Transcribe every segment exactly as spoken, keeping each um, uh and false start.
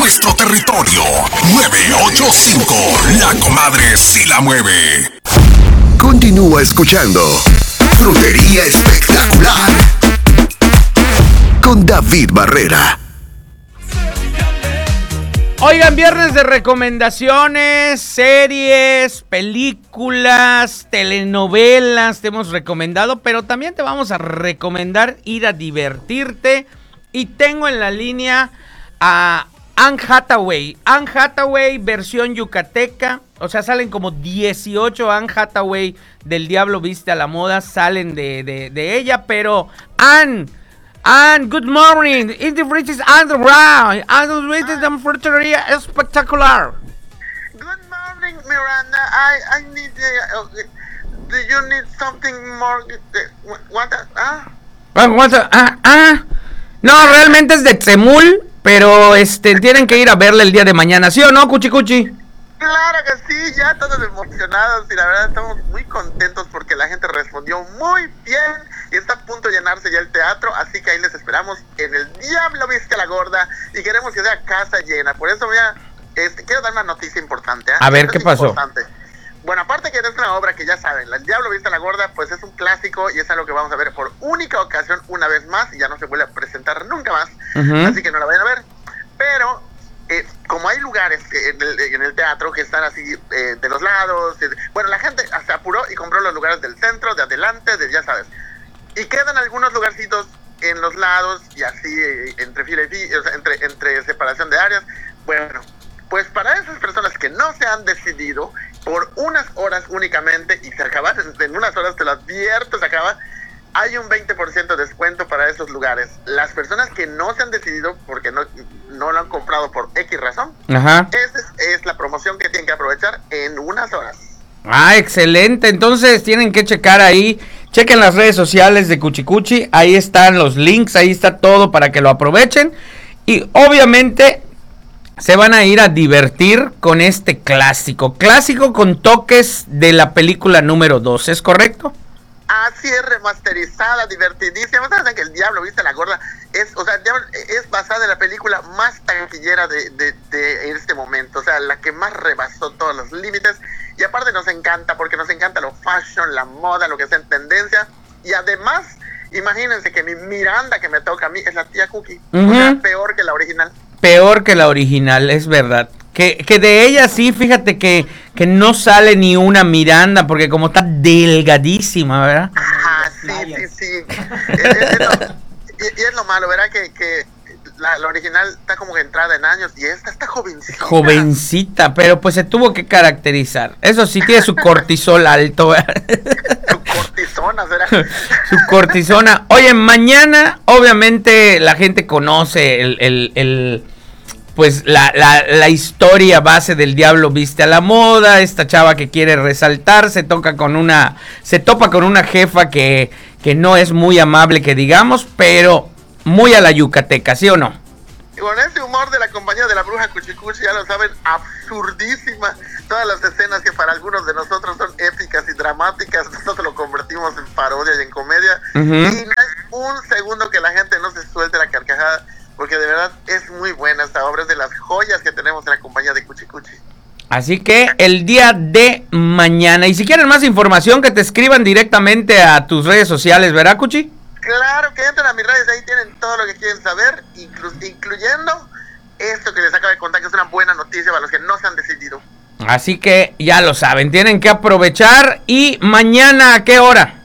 nuestro territorio. nueve ocho cinco, La Comadre sí la mueve. Continúa escuchando Frutería Espectacular con David Barrera. Oigan, viernes de recomendaciones, series, películas, telenovelas te hemos recomendado, pero también te vamos a recomendar ir a divertirte. Y tengo en la línea a Anne Hathaway. Anne Hathaway versión yucateca, o sea, salen como dieciocho Anne Hathaway del Diablo Viste a la Moda, salen de, de, de ella, pero Anne... And good morning, it's the British Underground, and the British Frutería Espectacular. Good morning, Miranda. I I need. Uh, do you need something more? Uh, what? Ah. Ah, ah. No, realmente es de Tzemul, pero este tienen que ir a verle el día de mañana, ¿sí o no, Cuchi Cuchi? Claro que sí, ya todos emocionados y la verdad estamos muy contentos porque la gente respondió muy bien y está a punto de llenarse ya el teatro, así que ahí les esperamos en el Diablo Viste a la Gorda y queremos que sea casa llena. Por eso voy a, este, quiero dar una noticia importante. ¿eh? A ver, Esto ¿qué es pasó? Importante. Bueno, aparte que es una obra que ya saben, el Diablo Viste a la Gorda, pues es un clásico y es algo que vamos a ver por única ocasión una vez más y ya no se vuelve a presentar nunca más, uh-huh. Así que no la vayan a ver, pero... Eh, como hay lugares que en, el, en el teatro que están así eh, de los lados, de, bueno, la gente se apuró y compró los lugares del centro, de adelante, de ya sabes, y quedan algunos lugarcitos en los lados y así eh, entre fila y fila, o sea, entre, entre separación de áreas. Bueno, pues para esas personas que no se han decidido, por unas horas únicamente, y se acaba, en, en unas horas te lo advierto, se acaba, hay un veinte por ciento de descuento para esos lugares. Las personas que no se han decidido porque no, no lo han comprado por X razón, ajá, esa es, es la promoción que tienen que aprovechar en unas horas. Ah, excelente. Entonces tienen que checar ahí, chequen las redes sociales de Cuchi Cuchi, ahí están los links, ahí está todo para que lo aprovechen. Y obviamente se van a ir a divertir con este clásico, clásico con toques de la película número dos, ¿es correcto? Así es, remasterizada, divertidísima. Saben que el Diablo Viste a la Gorda es, o sea, es basada en la película más taquillera de, de, de este momento, o sea, la que más rebasó todos los límites. Y aparte nos encanta, porque nos encanta lo fashion, la moda, lo que está en tendencia. Y además, imagínense que mi Miranda que me toca a mí es la tía Cookie, uh-huh. O sea, peor que la original. Peor que la original, es verdad. Que, que de ella sí, fíjate que, que no sale ni una Miranda, porque como está delgadísima, ¿verdad? Ah, sí, sí, sí. es, es lo, y, y es lo malo, ¿verdad? Que, que la, la original está como que entrada en años y esta está jovencita. Jovencita, pero pues se tuvo que caracterizar. Eso sí, tiene su cortisol alto, ¿verdad? Su cortisona, ¿verdad? Su cortisona. Oye, mañana, obviamente, la gente conoce el... el, el pues la, la, la historia base del Diablo Viste a la Moda, esta chava que quiere resaltar, se toca con una, se topa con una jefa que, que no es muy amable, que digamos, pero muy a la yucateca, ¿sí o no? Y con ese humor de la compañía de la bruja Cuchi Cuchi, ya lo saben, absurdísima, todas las escenas que para algunos de nosotros son épicas y dramáticas, nosotros lo convertimos en parodia y en comedia, uh-huh. Y no hay un segundo que la gente no se suelte la carcajada, porque de verdad es muy buena esta obra, es de las joyas que tenemos en la compañía de Cuchi Cuchi. Así que el día de mañana, y si quieren más información, que te escriban directamente a tus redes sociales, ¿verdad, Cuchi? Claro, que entren a mis redes, ahí tienen todo lo que quieren saber, inclu- incluyendo esto que les acabo de contar, que es una buena noticia para los que no se han decidido. Así que ya lo saben, tienen que aprovechar. ¿Y mañana a qué hora?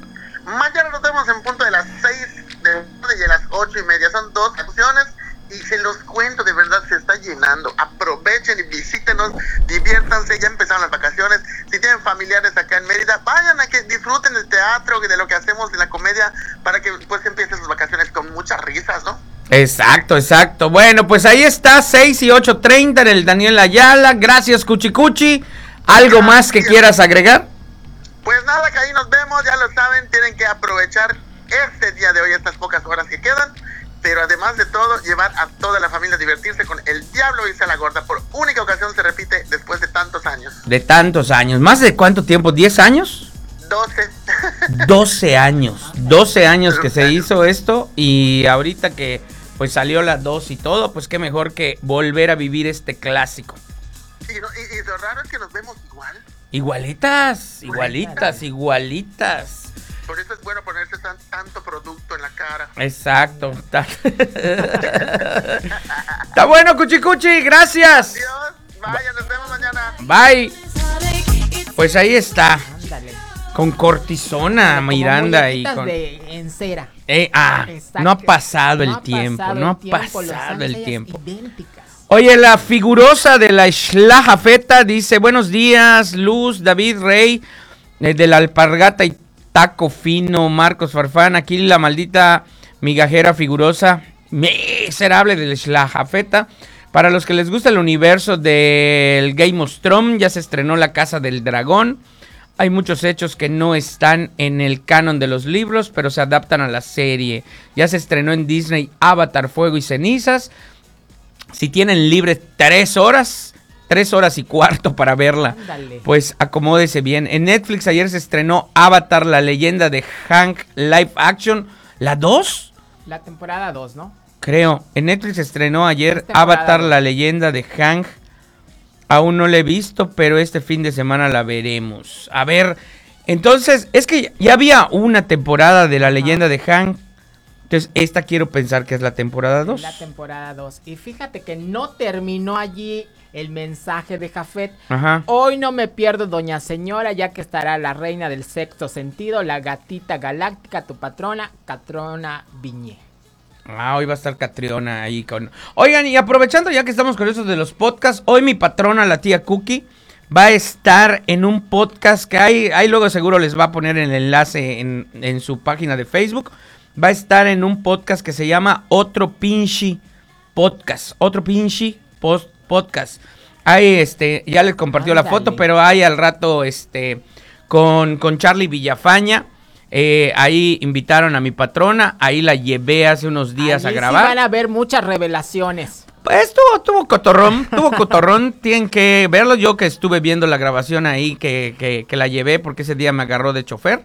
Mañana nos vemos en punto de las seis de y a las ocho y media, son dos opciones y se los cuento, de verdad se está llenando. Aprovechen y visítenos, diviértanse, ya empezaron las vacaciones. Si tienen familiares acá en Mérida, vayan a que disfruten del teatro, de lo que hacemos, de la comedia, para que pues empiecen sus vacaciones con muchas risas, ¿no? Exacto, exacto. Bueno, pues ahí está, seis y ocho treinta en el Daniel Ayala. Gracias, Cuchi Cuchi. ¿Algo Gracias. más que quieras agregar? Pues nada, que ahí nos vemos, ya lo saben, tienen que aprovechar este día de hoy, estas pocas horas que quedan, pero además de todo, llevar a toda la familia a divertirse con el Diablo Viste a la Gorda. Por única ocasión se repite después de tantos años. De tantos años. ¿Más de cuánto tiempo? ¿diez años? doce. doce años. doce años que se hizo esto y ahorita que pues salió la dos y todo, pues qué mejor que volver a vivir este clásico. Y, no, y, y lo raro es que nos vemos igual. Igualitas, igualitas, igualitas. Por eso es bueno ponerse tan, tanto producto en la cara. Exacto. Está, Está bueno, Cuchicuchi, gracias. Adiós, vaya, nos vemos mañana. Bye. Pues ahí está. Ándale. Con cortisona, Como Miranda, y muñequitas con... de en cera. Eh, ah, Exacto. no ha pasado el No ha tiempo, pasado no ha el tiempo, los pasado han el ellas tiempo. idénticas. Oye, la figurosa de la Xlajafeta dice, buenos días, Luz, David, Rey, eh, de la Alpargata y Taco Fino, Marcos Farfán, aquí la maldita migajera figurosa, miserable de la Xlajafeta. Para los que les gusta el universo del Game of Thrones, ya se estrenó La Casa del Dragón. Hay muchos hechos que no están en el canon de los libros, pero se adaptan a la serie. Ya se estrenó en Disney Avatar, Fuego y Cenizas. Si tienen libre tres horas, tres horas y cuarto para verla, Ándale. pues acomódese bien. En Netflix ayer se estrenó Avatar, la leyenda de Hank Live Action. ¿La dos? La temporada dos, ¿no? Creo. En Netflix se estrenó ayer Es temporada Avatar, dos. la leyenda de Hank. Aún no la he visto, pero este fin de semana la veremos. A ver, entonces, es que ya había una temporada de la leyenda de Hank. Entonces, esta quiero pensar que es la temporada dos. La temporada dos. Y fíjate que no terminó allí el mensaje de Jafet. Ajá. Hoy no me pierdo, doña señora, ya que estará la reina del sexto sentido, la gatita galáctica, tu patrona, Catrona Viñé. Ah, hoy va a estar Catriona ahí con... Oigan, y aprovechando ya que estamos con eso de los podcasts, hoy mi patrona, la tía Cookie, va a estar en un podcast que hay, ahí luego seguro les va a poner el enlace en, en su página de Facebook. Va a estar en un podcast que se llama Otro Pinche Podcast. Otro Pinche post Podcast. Ahí, este, ya les compartió la Ándale. foto, pero ahí al rato, este, con, con Charlie Villafaña. Eh, ahí invitaron a mi patrona, ahí la llevé hace unos días Allí a grabar. Sí van a ver muchas revelaciones. Pues tuvo, tuvo cotorrón, tuvo cotorrón, tienen que verlo. Yo que estuve viendo la grabación ahí, que, que, que la llevé porque ese día me agarró de chofer.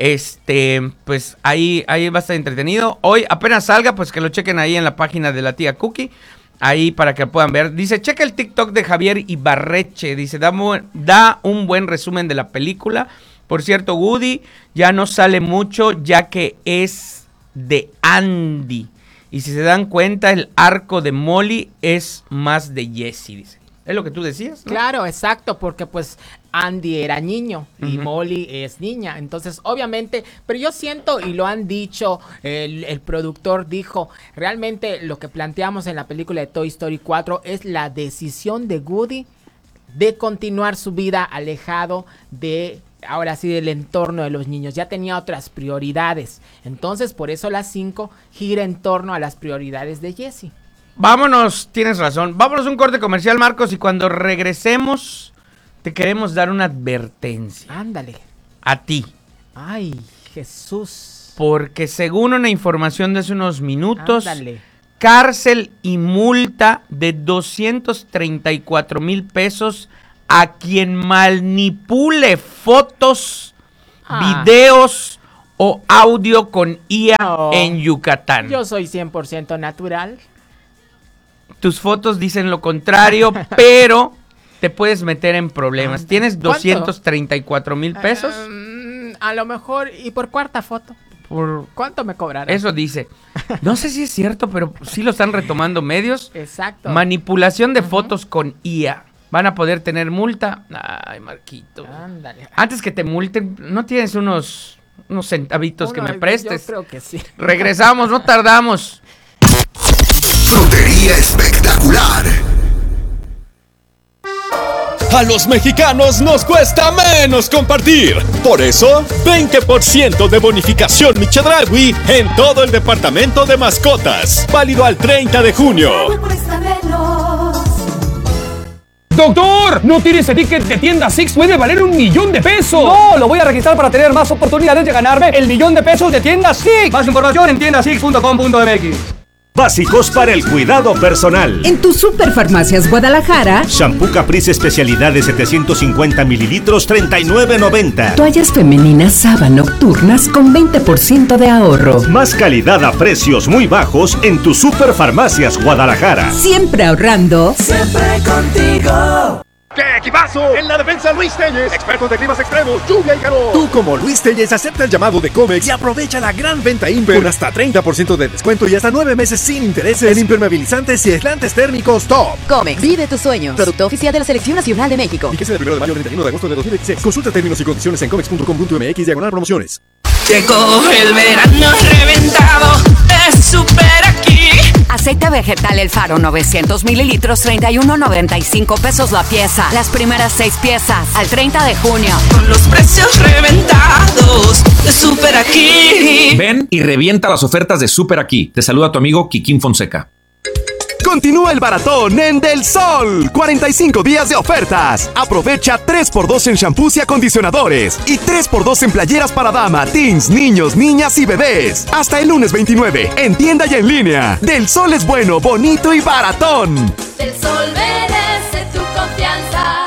Este, pues ahí, ahí va a estar entretenido. Hoy apenas salga, pues que lo chequen ahí en la página de la tía Cookie. Ahí para que puedan ver. Dice, checa el TikTok de Javier Ibarreche. Dice, da, mu- da un buen resumen de la película. Por cierto, Woody ya no sale mucho ya que es de Andy. Y si se dan cuenta, el arco de Molly es más de Jesse, dice. Es lo que tú decías, ¿no? Claro, exacto, porque pues Andy era niño y Ujú. Molly es niña. Entonces, obviamente, pero yo siento, y lo han dicho, el, el productor dijo, realmente lo que planteamos en la película de Toy Story cuatro es la decisión de Woody de continuar su vida alejado de, ahora sí, del entorno de los niños. Ya tenía otras prioridades. Entonces, por eso la cinco gira en torno a las prioridades de Jesse. Vámonos, tienes razón. Vámonos a un corte comercial, Marcos, y cuando regresemos te queremos dar una advertencia Ándale. a ti. Ay, Jesús. Porque según una información de hace unos minutos, Ándale. cárcel y multa de doscientos treinta y cuatro mil pesos a quien manipule fotos, Ah. videos o audio con I A No. en Yucatán. Yo soy cien por ciento natural. Tus fotos dicen lo contrario, pero te puedes meter en problemas. Ah, ¿Tienes ¿cuánto? doscientos treinta y cuatro mil pesos? Mm, a lo mejor, y por cuarta foto. Por... ¿Cuánto me cobrarán? Eso dice. No sé si es cierto, pero sí lo están retomando medios. Exacto. Manipulación de Ujú. fotos con I A. Van a poder tener multa. Ay, Marquito. Ándale. Antes que te multen, ¿no tienes unos, unos centavitos que Uno, me prestes? Yo creo que sí. Regresamos, no tardamos. Frutería espectacular. A los mexicanos nos cuesta menos compartir. Por eso, veinte por ciento de bonificación Michedragui en todo el departamento de mascotas. Válido al treinta de junio. ¡Doctor! ¿No tienes el ticket de tienda Six? ¡Puede valer un millón de pesos! ¡No! Lo voy a registrar para tener más oportunidades de ganarme el millón de pesos de tienda Six. Más información en tienda six punto com punto m x. Básicos para el cuidado personal. En tu Superfarmacias Guadalajara. Shampoo Caprice especialidad de setecientos cincuenta mililitros, treinta y nueve noventa. Toallas femeninas Saba nocturnas con veinte por ciento de ahorro. Más calidad a precios muy bajos en tu Superfarmacias Guadalajara. Siempre ahorrando. Siempre contigo. ¡Qué equipazo! En la defensa Luis Telles, expertos de climas extremos, lluvia y calor. Tú como Luis Telles acepta el llamado de Comex y aprovecha la gran venta Imper con hasta treinta por ciento de descuento y hasta nueve meses sin intereses en impermeabilizantes y aislantes térmicos top. Comex, vive tus sueños. Producto oficial de la Selección Nacional de México. Fíjese del primero de mayo al treinta y uno de agosto de dos mil veintiséis. Consulta términos y condiciones en comex punto com punto m x diagonal promociones. Llegó el verano reventado, es super aquí. Aceite vegetal El Faro novecientos mililitros, treinta y uno noventa y cinco pesos la pieza. Las primeras seis piezas al treinta de junio. Con los precios reventados de Super Aquí. Ven y revienta las ofertas de Super Aquí. Te saluda tu amigo Kikín Fonseca. Continúa el baratón en Del Sol. cuarenta y cinco días de ofertas. Aprovecha tres por dos en shampoos y acondicionadores. Y tres por dos en playeras para dama, teens, niños, niñas y bebés. Hasta el lunes veintinueve. En tienda y en línea. Del Sol es bueno, bonito y baratón. Del Sol merece tu confianza.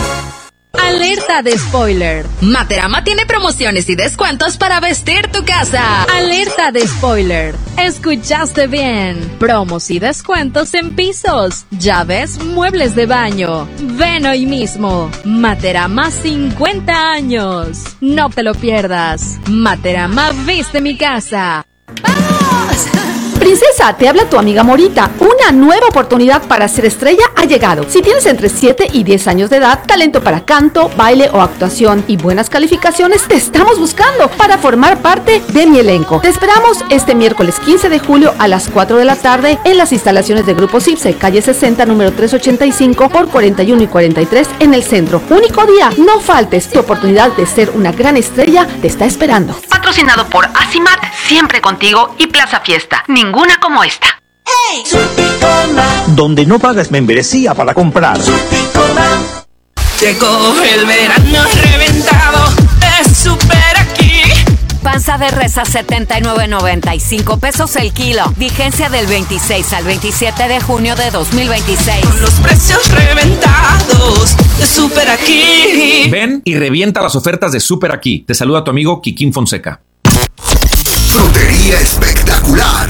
Alerta de spoiler. Materama tiene promociones y descuentos para vestir tu casa. Alerta de spoiler. Escuchaste bien. Promos y descuentos en pisos, llaves, muebles de baño. Ven hoy mismo. Materama cincuenta años. No te lo pierdas. Materama viste mi casa. ¡Vamos! Princesa, te habla tu amiga Morita. Una nueva oportunidad para ser estrella ha llegado. Si tienes entre siete y diez años de edad, talento para canto, baile o actuación y buenas calificaciones, te estamos buscando para formar parte de mi elenco. Te esperamos este miércoles quince de julio a las cuatro de la tarde en las instalaciones de Grupo Cipse, calle sesenta, número trescientos ochenta y cinco por cuarenta y uno y cuarenta y tres en el centro. Único día, no faltes. Tu oportunidad de ser una gran estrella te está esperando. Patrocinado por Asimat, siempre contigo, y Plaza Fiesta. Ninguna como esta. ¡Hey! Surticona. Donde no pagas membresía para comprar. Surticona. Llegó el verano reventado, es Super Aquí. Panza de res a setenta y nueve noventa y cinco pesos el kilo. Vigencia del veintiséis al veintisiete de junio de dos mil veintiséis. Con los precios reventados de Super Aquí. Ven y revienta las ofertas de Super Aquí. Te saluda tu amigo Kikín Fonseca. Frutería espectacular.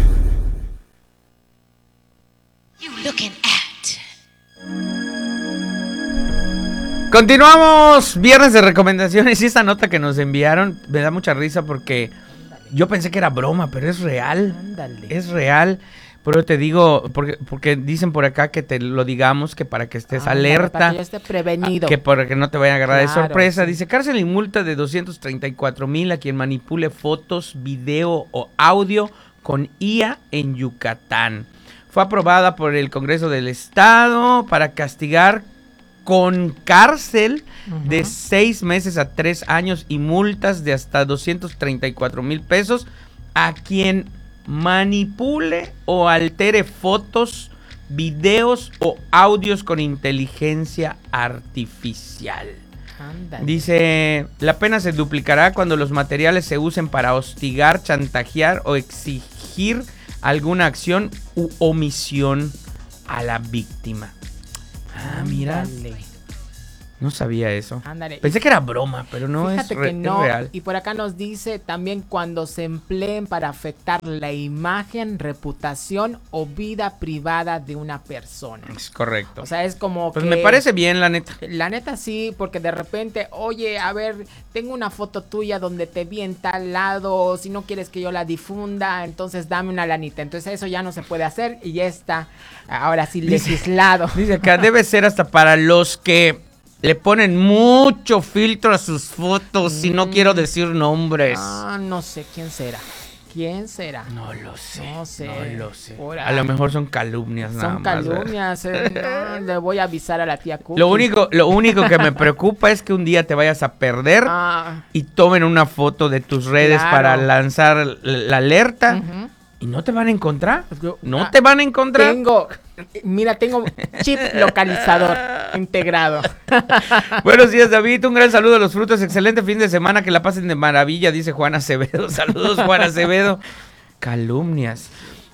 Continuamos, viernes de recomendaciones. Y esta nota que nos enviaron me da mucha risa porque yo pensé que era broma, pero es real. Ándale. Es real. Pero te digo, porque, porque dicen por acá que te lo digamos, que para que estés Ándale, alerta. para que yo esté prevenido. Que para que no te vayan a agarrar Claro, de sorpresa. sí. Dice, cárcel y multa de doscientos treinta y cuatro mil a quien manipule fotos, video o audio con I A en Yucatán. Fue aprobada por el Congreso del Estado para castigar con cárcel uh-huh. de seis meses a tres años y multas de hasta doscientos treinta y cuatro mil pesos a quien manipule o altere fotos, videos o audios con inteligencia artificial. Ándale. Dice, la pena se duplicará cuando los materiales se usen para hostigar, chantajear o exigir alguna acción u omisión a la víctima. Ah, mira. Ándale. No sabía eso. Ándale. Pensé que era broma, pero no Fíjate es, re- que no, es real. Y por acá nos dice también cuando se empleen para afectar la imagen, reputación o vida privada de una persona. Es correcto. O sea, es como pues que... me parece bien, la neta. La neta sí, porque de repente, oye, a ver, tengo una foto tuya donde te vi en tal lado, si no quieres que yo la difunda, entonces dame una lanita. Entonces eso ya no se puede hacer y ya está, ahora sí, legislado. Dice, dice acá, debe ser hasta para los que le ponen mucho filtro a sus fotos, mm. y no quiero decir nombres. Ah, no sé quién será. ¿Quién será? No lo sé. No sé. No lo sé. Por a lo mejor son calumnias nada Son más. calumnias. Eh, no, le voy a avisar a la tía Cookie. Lo único, lo único que me preocupa es que un día te vayas a perder ah. y tomen una foto de tus redes Claro. para lanzar la alerta. Uh-huh. Y no te van a encontrar. No ah, te van a encontrar. Tengo, mira, tengo chip localizador integrado. Buenos días, David. Un gran saludo a los frutos. Excelente fin de semana. Que la pasen de maravilla, dice Juan Acevedo. Saludos, Juan Acevedo. Calumnias.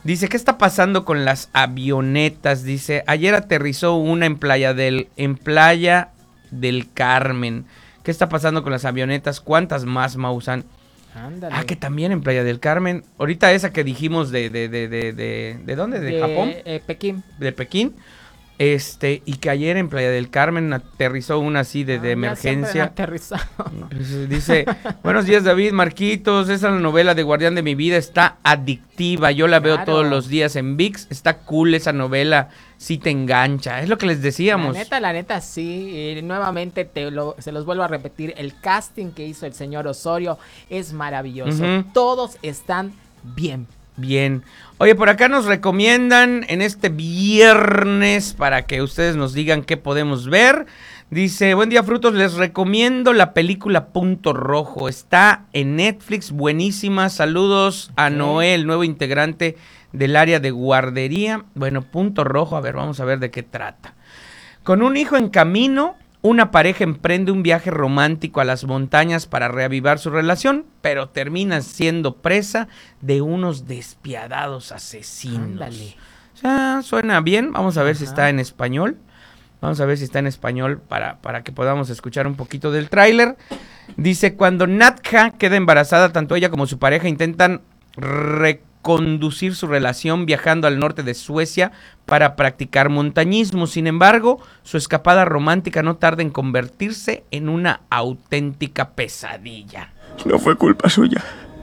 Dice, ¿qué está pasando con las avionetas? Dice, ayer aterrizó una en Playa del, en Playa del Carmen. ¿Qué está pasando con las avionetas? ¿Cuántas más, Mausan? Ándale. Ah, que también en Playa del Carmen. Ahorita esa que dijimos de, de, de, de, de, ¿de dónde? ¿De, De, Japón? eh, Pekín. De Pekín. Este, y que ayer en Playa del Carmen aterrizó una así de, de Ah, emergencia. Pues, dice, buenos días David, Marquitos, esa novela de Guardián de mi vida está adictiva, yo la veo Claro. todos los días en V I X, está cool esa novela, sí te engancha, es lo que les decíamos. La neta, la neta, sí. Y nuevamente te lo, se los vuelvo a repetir. El casting que hizo el señor Osorio es maravilloso. Ujú. Todos están bien. Bien. Oye, por acá nos recomiendan en este viernes para que ustedes nos digan qué podemos ver. Dice, buen día frutos, les recomiendo la película Punto Rojo. Está en Netflix, buenísima. Saludos a Noel, nuevo integrante del área de guardería. Bueno, Punto Rojo, a ver, vamos a ver de qué trata. Con un hijo en camino, una pareja emprende un viaje romántico a las montañas para reavivar su relación, pero termina siendo presa de unos despiadados asesinos. Ándale. O sea, suena bien. Vamos a ver si está en español. Vamos a ver si está en español para, para que podamos escuchar un poquito del tráiler. Dice, cuando Nadja queda embarazada, tanto ella como su pareja intentan reconducir su relación viajando al norte de Suecia para practicar montañismo. Sin embargo, su escapada romántica no tarda en convertirse en una auténtica pesadilla. No fue culpa suya.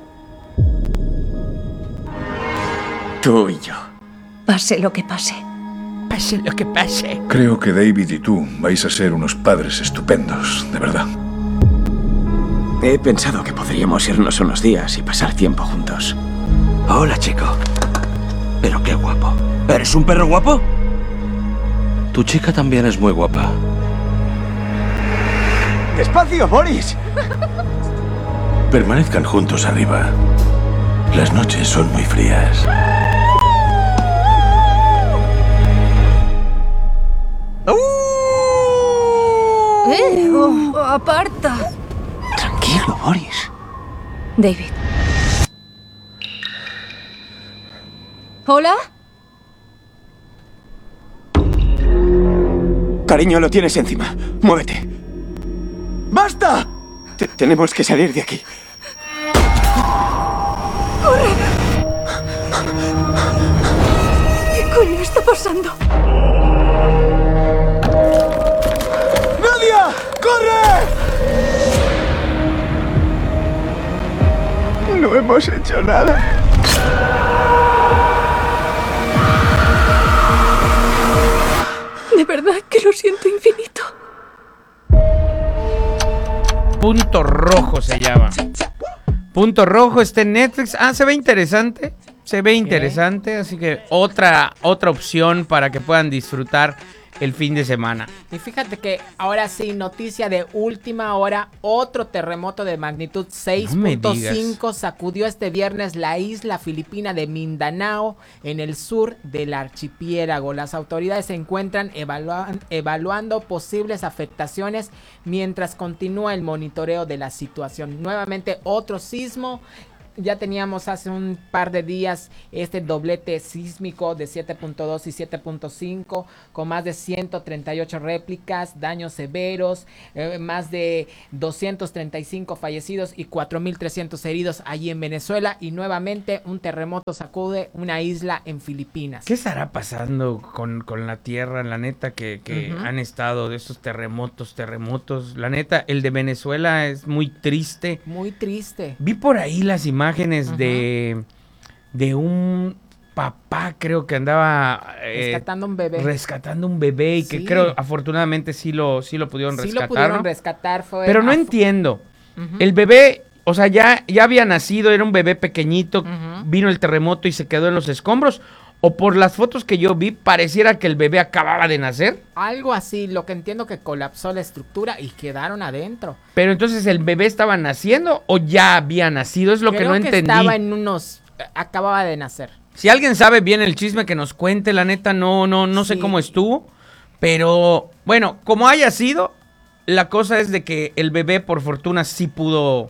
Tú y yo. Pase lo que pase. Pase lo que pase. Creo que David y tú vais a ser unos padres estupendos, de verdad. He pensado que podríamos irnos unos días y pasar tiempo juntos. Hola, chico. Pero qué guapo. ¿Eres un perro guapo? Tu chica también es muy guapa. ¡Despacio, Boris! Permanezcan juntos arriba. Las noches son muy frías. ¡Eh! Oh, aparta. Tranquilo, Boris. David. ¿Hola? Cariño, lo tienes encima. Muévete. ¡Basta! Te- tenemos que salir de aquí. ¡Corre! ¿Qué coño está pasando? ¡Nadia! ¡Corre! No hemos hecho nada. De verdad que lo siento infinito. Punto Rojo se llama. Punto Rojo está en Netflix. Ah, se ve interesante. Se ve interesante, así que otra, otra opción para que puedan disfrutar el fin de semana. Y fíjate que ahora sí, noticia de última hora, otro terremoto de magnitud seis punto cinco sacudió este viernes la isla filipina de Mindanao en el sur del archipiélago. Las autoridades se encuentran evalua- evaluando posibles afectaciones mientras continúa el monitoreo de la situación. Nuevamente otro sismo. Ya teníamos hace un par de días este doblete sísmico de siete punto dos y siete punto cinco con más de ciento treinta y ocho réplicas, daños severos, eh, más de doscientos treinta y cinco fallecidos y cuatro mil trescientos heridos allí en Venezuela, y nuevamente un terremoto sacude una isla en Filipinas. ¿Qué estará pasando con, con la tierra? La neta que, que Ujú. han estado de estos terremotos, terremotos. La neta, el de Venezuela es muy triste. Muy triste. Vi por ahí las imágenes Ajá. de, de un papá, creo que andaba eh, Rescatando un bebé. rescatando un bebé y que Sí. creo afortunadamente sí lo, sí lo pudieron Sí rescatar, lo pudieron ¿no? rescatar. Fue Pero no af- entiendo. Ujú. El bebé, o sea, ya, ya había nacido, era un bebé pequeñito, Ujú. vino el terremoto y se quedó en los escombros. O por las fotos que yo vi, pareciera que el bebé acababa de nacer. Algo así, lo que entiendo que colapsó la estructura y quedaron adentro. Pero entonces, ¿el bebé estaba naciendo o ya había nacido? Es lo que Creo no entendí. estaba en unos... acababa de nacer. Si alguien sabe bien el chisme, que nos cuente, la neta, no, no, no sé Sí. cómo estuvo. Pero, bueno, como haya sido, la cosa es de que el bebé, por fortuna, sí pudo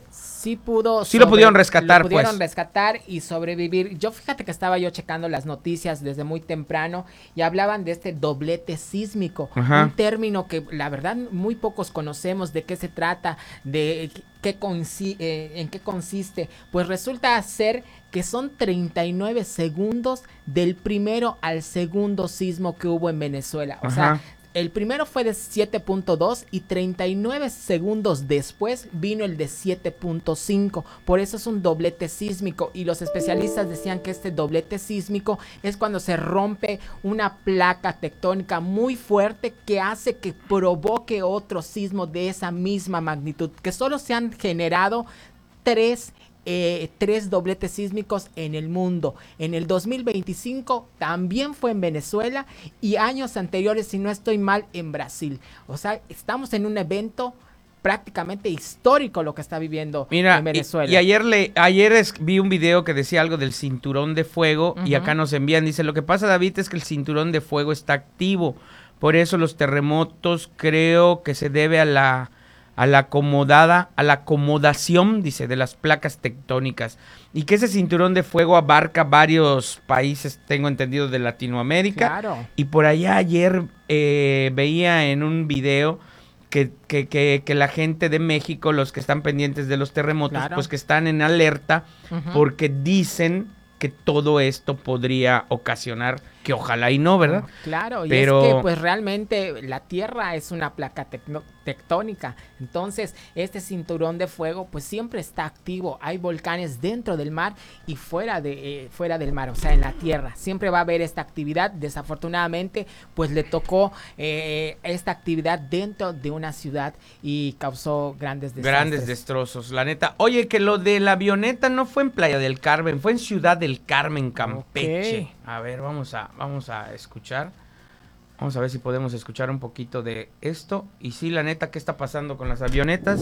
sí pudo... Sí sobre, lo pudieron rescatar, lo pudieron pues. rescatar y sobrevivir. Yo fíjate que estaba yo checando las noticias desde muy temprano y hablaban de este doblete sísmico. Ajá. Un término que la verdad muy pocos conocemos de qué se trata, de qué consi- eh, en qué consiste. Pues resulta ser que son treinta y nueve segundos del primero al segundo sismo que hubo en Venezuela. O Ajá. sea... El primero fue de siete punto dos y treinta y nueve segundos después vino el de siete punto cinco. Por eso es un doblete sísmico y los especialistas decían que este doblete sísmico es cuando se rompe una placa tectónica muy fuerte que hace que provoque otro sismo de esa misma magnitud, que solo se han generado tres Eh, tres dobletes sísmicos en el mundo. En el dos mil veinticinco también fue en Venezuela y años anteriores, si no estoy mal, en Brasil. O sea, estamos en un evento prácticamente histórico lo que está viviendo Mira, en Venezuela. Y, y ayer le ayer es, vi un video que decía algo del cinturón de fuego uh-huh. y acá nos envían, dice, lo que pasa, David, es que el cinturón de fuego está activo. Por eso los terremotos creo que se debe a la a la acomodada, a la acomodación, dice, de las placas tectónicas, y que ese cinturón de fuego abarca varios países, tengo entendido, de Latinoamérica. Claro. Y por allá ayer eh, veía en un video que, que, que, que la gente de México, los que están pendientes de los terremotos, claro. pues que están en alerta, uh-huh. porque dicen que todo esto podría ocasionar, que ojalá y no, ¿verdad? Claro, y Pero... es que pues realmente la Tierra es una placa tecno- tectónica, entonces este cinturón de fuego pues siempre está activo, hay volcanes dentro del mar y fuera de eh, fuera del mar, o sea, en la Tierra, siempre va a haber esta actividad. Desafortunadamente pues le tocó eh, esta actividad dentro de una ciudad y causó grandes desastres. Grandes destrozos, la neta. Oye, que lo de la avioneta no fue en Playa del Carmen, fue en Ciudad del Carmen, Campeche. Okay. A ver, vamos a Vamos a escuchar, vamos a ver si podemos escuchar un poquito de esto. Y sí, la neta, ¿qué está pasando con las avionetas?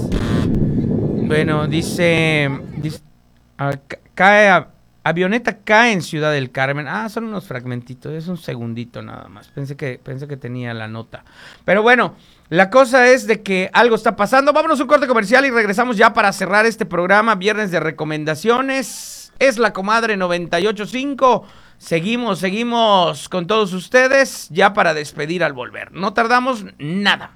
Bueno, dice, dice a, cae, a, avioneta cae en Ciudad del Carmen. Ah, son unos fragmentitos, es un segundito nada más. Pensé que, pensé que tenía la nota. Pero bueno, la cosa es de que algo está pasando. Vámonos a un corte comercial y regresamos ya para cerrar este programa, Viernes de Recomendaciones. Es la Comadre noventa y ocho punto cinco. Seguimos, seguimos con todos ustedes ya para despedir al volver. No tardamos nada.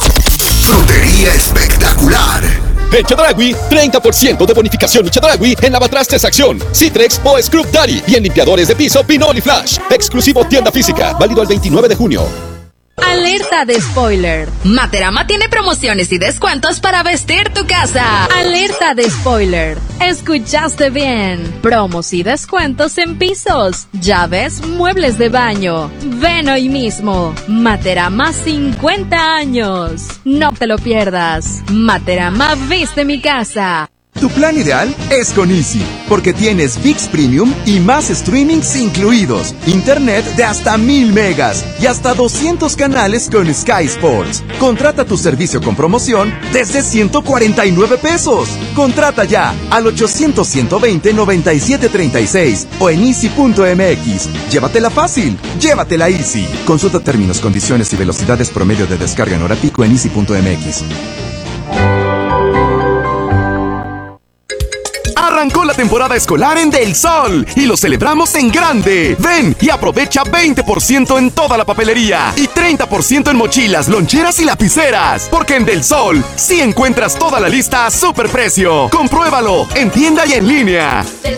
Frutería espectacular. En Chedraui, treinta por ciento de bonificación Chedraui en lavatrastes Acción, Citrex o Scrub Daddy y en limpiadores de piso Pinol y Flash. Exclusivo tienda física, válido el veintinueve de junio. Alerta de spoiler. Materama tiene promociones y descuentos para vestir tu casa. Alerta de spoiler. Escuchaste bien. Promos y descuentos en pisos, llaves, muebles de baño. Ven hoy mismo. Materama cincuenta años. No te lo pierdas. Materama viste mi casa. Tu plan ideal es con Easy, porque tienes ViX Premium y más streamings incluidos, internet de hasta mil megas y hasta doscientos canales con Sky Sports. Contrata tu servicio con promoción desde ciento cuarenta y nueve pesos. Contrata ya al ochocientos, ciento veinte, noventa y siete treinta y seis o en easy punto m x. Llévatela fácil, llévatela Easy. Consulta términos, condiciones y velocidades promedio de descarga en hora pico en easy punto m x. Arrancó la temporada escolar en Del Sol y lo celebramos en grande. Ven y aprovecha veinte por ciento en toda la papelería y treinta por ciento en mochilas, loncheras y lapiceras. Porque en Del Sol sí encuentras toda la lista a superprecio. Compruébalo en tienda y en línea.